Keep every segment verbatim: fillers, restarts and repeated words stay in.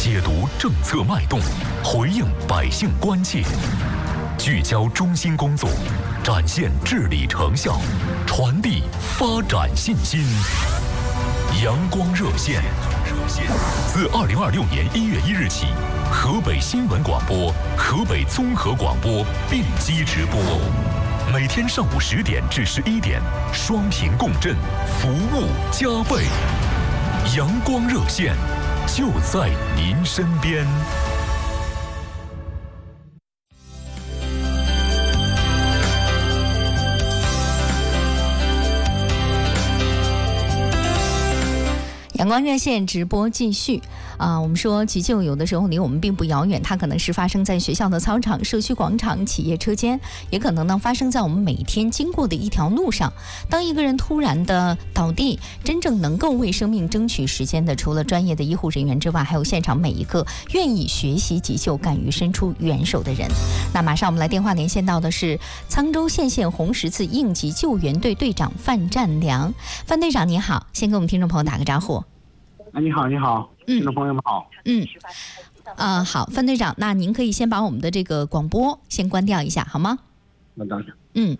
解读政策脉动，回应百姓关切，聚焦中心工作，展现治理成效，传递发展信心。阳光热线，自二零二六年一月一日起，河北新闻广播、河北综合广播并机直播，每天上午十点至十一点，双频共振，服务加倍。阳光热线，就在您身边。 阳光热线直播继续啊、呃，我们说急救有的时候离我们并不遥远，它可能是发生在学校的操场、社区广场、企业车间，也可能呢发生在我们每天经过的一条路上。当一个人突然的倒地，真正能够为生命争取时间的，除了专业的医护人员之外，还有现场每一个愿意学习急救、敢于伸出援手的人。那马上我们来电话连线到的是沧州县县红十字应急救援队队长范占良。范队长您好，先跟我们听众朋友打个招呼。 啊，你好，你好，听众朋友们好。 嗯，啊、呃，好，范队长，那您可以先把我们的这个广播先关掉一下，好吗？ 那当然。 嗯。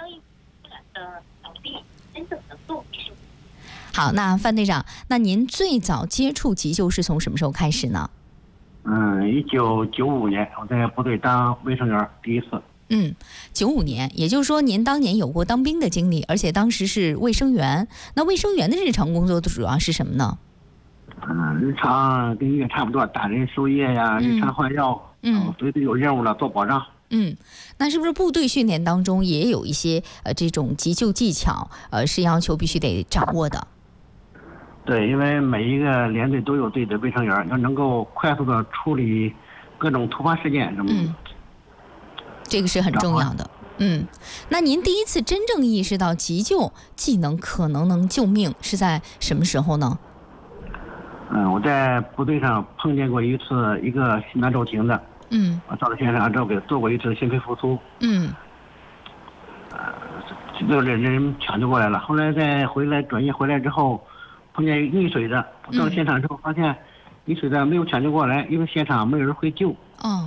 好，那范队长，那您最早接触急救是从什么时候开始呢？ 嗯，一九九五年，我在部队当卫生员，第一次。 嗯，九五年，也就是说您当年有过当兵的经历，而且当时是卫生员。那卫生员的日常工作主要是什么呢？ 嗯，日常跟医院差不多，打针输液呀，日常换药，嗯，随时有任务了做保障。 嗯，那是不是部队训练当中也有一些呃这种急救技巧，呃是要求必须得掌握的？ 对，因为每一个连队都有自己的卫生员，要能够快速的处理各种突发事件什么的。 嗯，这个是很重要的。嗯，那您第一次真正意识到急救技能可能能救命是在什么时候呢？ 嗯，我在部队上碰见过一次一个心脏骤停的， 嗯， 我到了现场之后给做过一次心肺复苏， 嗯， 呃，这个人人抢救过来了。后来再回来转业回来之后，碰见溺水的，我到了现场之后发现溺水的没有抢救过来，因为现场没有人会救。 哦，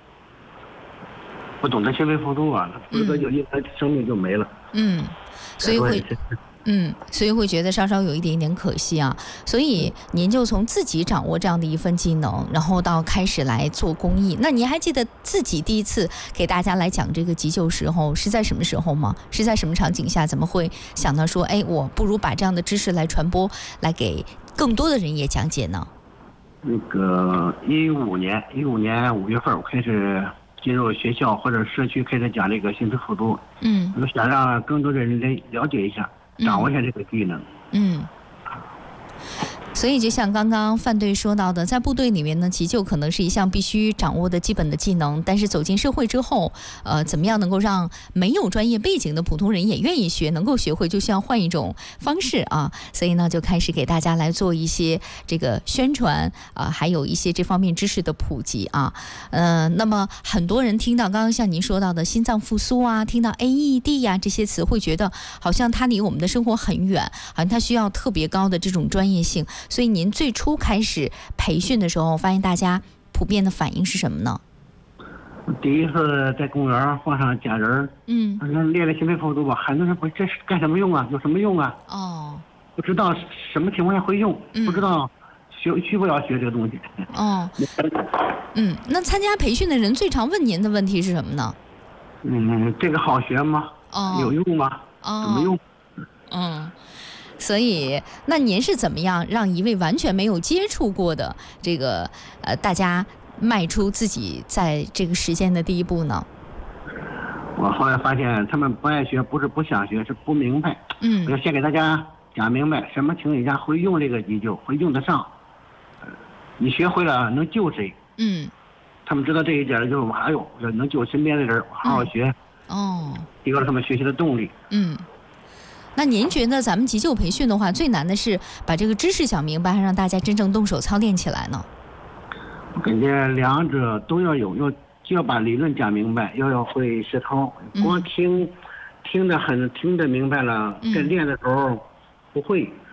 不懂得心肺复苏啊，否则有一他生命就没了。 嗯，所以会。嗯，所以会觉得稍稍有一点点可惜啊，所以您就从自己掌握这样的一份技能，然后到开始来做公益。那您还记得自己第一次给大家来讲这个急救时候是在什么时候吗？是在什么场景下？怎么会想到说，哎，我不如把这样的知识来传播，来给更多的人也讲解呢？ 那个一五年，一五年五月份，我开始进入学校或者社区开始讲这个心肺复苏。嗯，我想让更多的人来了解一下。掌握一下这个技能。嗯， 所以就像刚刚范队说到的，在部队里面呢，急救可能是一项必须掌握的基本的技能，但是走进社会之后，呃，怎么样能够让没有专业背景的普通人也愿意学，能够学会，就需要换一种方式啊。所以呢，就开始给大家来做一些这个宣传啊、呃，还有一些这方面知识的普及啊。呃，那么很多人听到刚刚像您说到的心脏复苏啊，听到 A E D 呀、啊、这些词，会觉得好像它离我们的生活很远，好像它需要特别高的这种专业性。所以您最初开始培训的时候，发现大家普遍的反应是什么呢？ 第一次在公园放上假人，嗯，练练心肺复苏吧，很多人不这是干什么用啊？有什么用啊？哦，不知道什么情况下会用，嗯、不知道学需不要学这个东西。 哦，嗯，那参加培训的人最常问您的问题是什么呢？ 嗯，这个好学吗？哦，有用吗？哦，怎么用？ 嗯。所以，那您是怎么样让一位完全没有接触过的这个呃大家迈出自己在这个实践的第一步呢？ 我后来发现他们不爱学，不是不想学，是不明白。嗯，我要先给大家讲明白，什么情况下会用这个急救，会用得上。呃，你学会了能救谁？嗯，他们知道这一点，就是哎呦，能救身边的人，好好学。嗯、哦，提高了他们学习的动力。嗯。 那您觉得咱们急救培训的话，最难的是把这个知识讲明白，还让大家真正动手操练起来呢？ 我感觉两者都要有，要就要把理论讲明白，又要会实操。光听，嗯、听得很听得明白了，在练的时候不会。